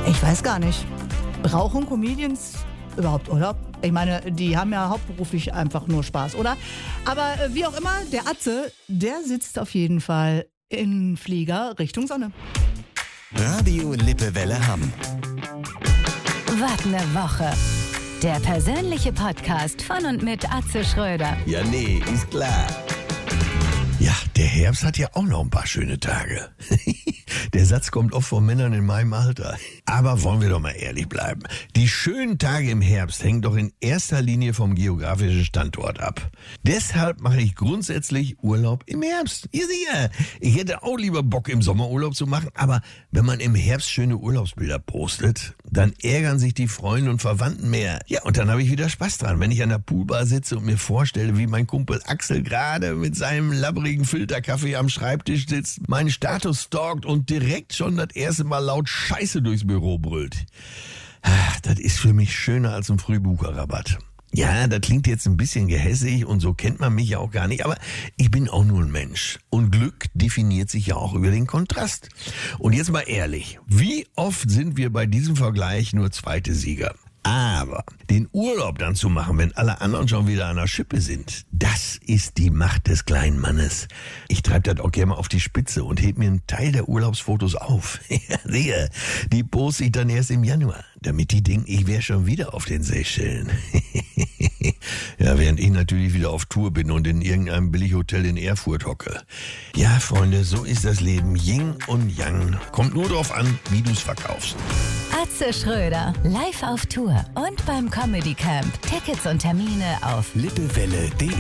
Ich weiß gar nicht. Brauchen Comedians überhaupt Urlaub? Ich meine, die haben ja hauptberuflich einfach nur Spaß, oder? Aber wie auch immer, der Atze, der sitzt auf jeden Fall im Flieger Richtung Sonne. Radio Lippewelle Hamm. Was ne Woche. Der persönliche Podcast von und mit Atze Schröder. Ja, nee, ist klar. Ja, der Herbst hat ja auch noch ein paar schöne Tage. Der Satz kommt oft von Männern in meinem Alter. Aber wollen wir doch mal ehrlich bleiben. Die schönen Tage im Herbst hängen doch in erster Linie vom geografischen Standort ab. Deshalb mache ich grundsätzlich Urlaub im Herbst. Ja, sicher. Ich hätte auch lieber Bock, im Sommer Urlaub zu machen. Aber wenn man im Herbst schöne Urlaubsbilder postet, dann ärgern sich die Freunde und Verwandten mehr. Ja, und dann habe ich wieder Spaß dran, wenn ich an der Poolbar sitze und mir vorstelle, wie mein Kumpel Axel gerade mit seinem labbrigen Filterkaffee am Schreibtisch sitzt, meinen Status stalkt und direkt schon das erste Mal laut Scheiße durchs Büro brüllt. Das ist für mich schöner als ein Frühbucherrabatt. Ja, das klingt jetzt ein bisschen gehässig und so kennt man mich ja auch gar nicht, aber ich bin auch nur ein Mensch. Und Glück definiert sich ja auch über den Kontrast. Und jetzt mal ehrlich, wie oft sind wir bei diesem Vergleich nur zweite Sieger? Aber den Urlaub dann zu machen, wenn alle anderen schon wieder an der Schippe sind, das ist die Macht des kleinen Mannes. Ich treibe das auch gerne mal auf die Spitze und heb mir einen Teil der Urlaubsfotos auf. Ja, die poste ich dann erst im Januar, damit die denken, ich wäre schon wieder auf den Seychellen. Ja, während ich natürlich wieder auf Tour bin und in irgendeinem Billighotel in Erfurt hocke. Ja, Freunde, so ist das Leben. Yin und Yang. Kommt nur drauf an, wie du's verkaufst. Atze Schröder, live auf Tour und beim Comedy Camp. Tickets und Termine auf lippewelle.de.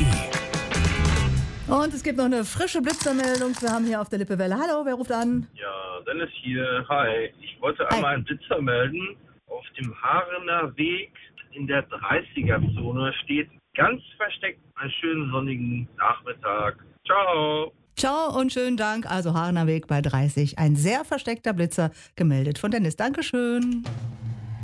Und es gibt noch eine frische Blitzermeldung. Wir haben hier auf der Lippewelle. Hallo, wer ruft an? Ja, Dennis hier. Hi. Ich wollte einmal einen Blitzer melden. Auf dem Haarener Weg in der 30er-Zone steht ganz versteckt einen schönen sonnigen Nachmittag. Ciao. Ciao und schönen Dank. Also Haarener Weg bei 30. Ein sehr versteckter Blitzer, gemeldet von Dennis. Dankeschön.